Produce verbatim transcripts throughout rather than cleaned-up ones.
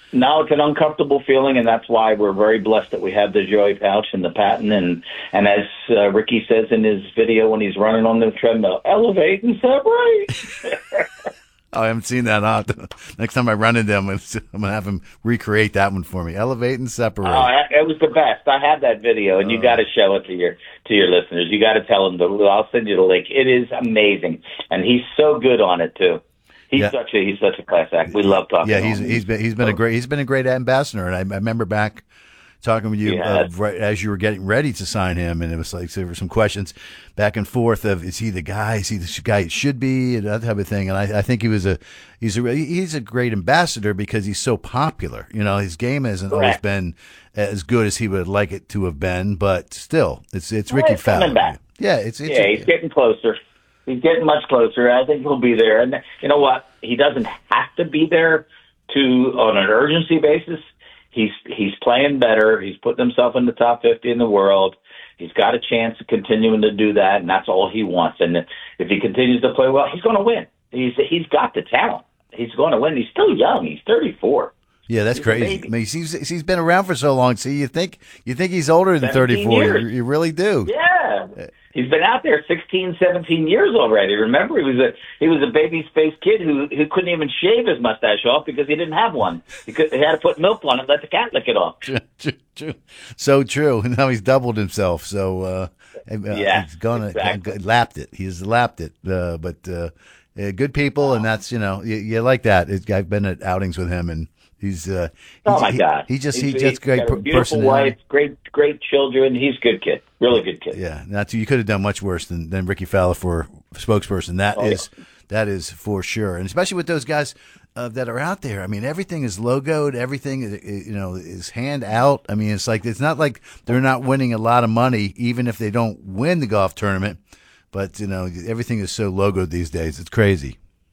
No, it's an uncomfortable feeling, and that's why we're very blessed that we have the Joy pouch and the patent. And, and as uh, Ricky says in his video when he's running on the treadmill, elevate and separate. Oh, I haven't seen that. Huh? Next time I run into him, I'm going to have him recreate that one for me. Elevate and separate. Oh, it was the best. I have that video, and you got to show it to your to your listeners. You got to tell them. The, I'll send you the link. It is amazing, and he's so good on it too. He's yeah. such a he's such a class act. We love talking. Yeah, he's to him. he's been he's been a great he's been a great ambassador, and I, I remember back talking with you uh, right as you were getting ready to sign him, and it was like there were some questions back and forth of is he the guy, is he the guy it should be, and that type of thing. And I, I think he was a he's a he's a great ambassador because he's so popular. You know, his game hasn't Correct. always been as good as he would like it to have been, but still, it's it's well, Ricky it's coming Fowler. Back. Yeah, it's, it's yeah, he's getting closer. He's getting much closer. I think he'll be there. And you know what? He doesn't have to be there to on an urgency basis. He's he's playing better. He's putting himself in the top fifty in the world. He's got a chance of continuing to do that, and that's all he wants. And if he continues to play well, he's going to win. He's he's got the talent. He's going to win. He's still young. He's thirty-four. Yeah, that's he's crazy. I mean, he's he's been around for so long. See, you think you think he's older than thirty-four. You, you really do. Yeah. He's been out there sixteen, seventeen years already. Remember, he was a he was a baby-faced kid who who couldn't even shave his mustache off because he didn't have one. He, could, he had to put milk on it and let the cat lick it off. True, true, true. So true. And now he's doubled himself. So uh, yeah, he's gonna exactly. lapped it. He's lapped it. Uh, but uh, good people, and that's you know you, you like that. It, I've been at outings with him, and he's uh, he's, oh my god, he, he just he's, he just great got a beautiful wife, great great children. He's a good kid. Really good kid. Yeah, not you could have done much worse than, than Ricky Fowler for spokesperson. That oh, is yeah. that is for sure, and especially with those guys uh, that are out there. I mean, everything is logoed. Everything you know is hand out. I mean, it's like it's not like they're not winning a lot of money, even if they don't win the golf tournament. But you know, everything is so logoed these days. It's crazy.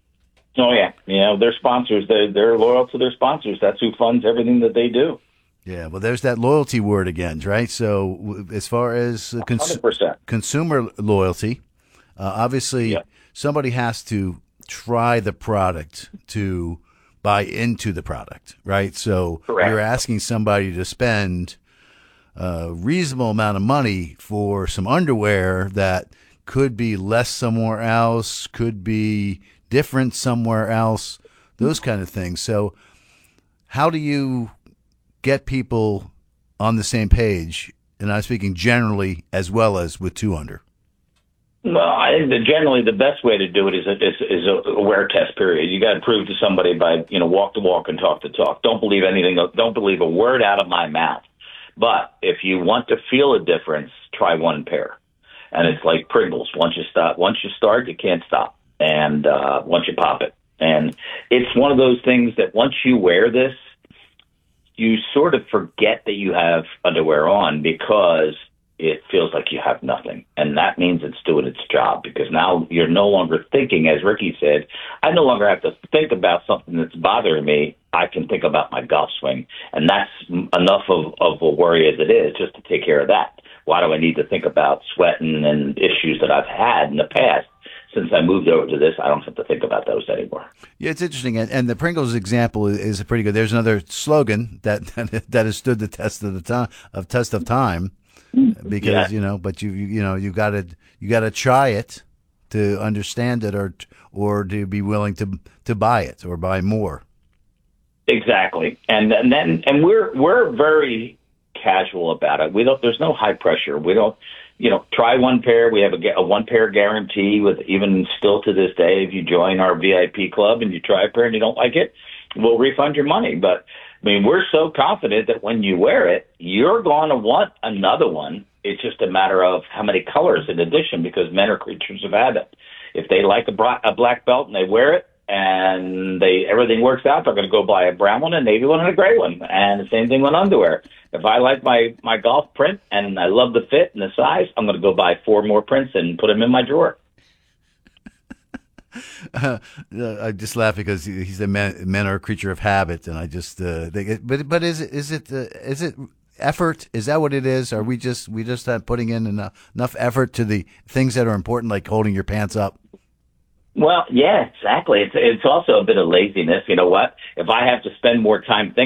Oh yeah, you know, their sponsors. They're they're loyal to their sponsors. That's who funds everything that they do. Yeah, well, there's that loyalty word again, right? So as far as uh, cons- consumer loyalty, uh, obviously yeah. somebody has to try the product to buy into the product, right? So Correct. You're asking somebody to spend a reasonable amount of money for some underwear that could be less somewhere else, could be different somewhere else, those kind of things. So how do you get people on the same page, and I'm speaking generally as well as with two under? Well, I think that generally the best way to do it is a, is, is a wear test period. You got to prove to somebody by, you know, walk the walk and talk the talk. Don't believe anything. Don't believe a word out of my mouth. But if you want to feel a difference, try one pair. And it's like Pringles. Once you stop, once you start, you can't stop. And uh, once you pop it, and it's one of those things that once you wear this, you sort of forget that you have underwear on because it feels like you have nothing. And that means it's doing its job because now you're no longer thinking, as Ricky said, I no longer have to think about something that's bothering me. I can think about my golf swing. And that's enough of, of a worry as it is just to take care of that. Why do I need to think about sweating and issues that I've had in the past? Since I moved over to this, I don't have to think about those anymore. Yeah, it's interesting, and, and the Pringles example is, is pretty good. There's another slogan that that has stood the test of the time of test of time, because yeah. you know, but you you, you know you got to you got to try it to understand it, or or to be willing to to buy it or buy more. Exactly, and and then and we're we're very casual about it. We don't. There's no high pressure. We don't. You know, try one pair. We have a, a one pair guarantee with even still to this day, if you join our V I P club and you try a pair and you don't like it, we'll refund your money. But I mean, we're so confident that when you wear it, you're going to want another one. It's just a matter of how many colors in addition, because men are creatures of habit. If they like a, bra- a black belt and they wear it and they everything works out, they're going to go buy a brown one, a navy one, and a gray one. And the same thing with underwear. If I like my, my golf print and I love the fit and the size, I'm going to go buy four more prints and put them in my drawer. Uh, I just laugh because he, he said men, men are a creature of habit, and I just uh, they, but but is it is it uh, is it effort? Is that what it is? Are we just we just not putting in enough, enough effort to the things that are important, like holding your pants up? Well, yeah, exactly. It's it's also a bit of laziness. You know what? If I have to spend more time thinking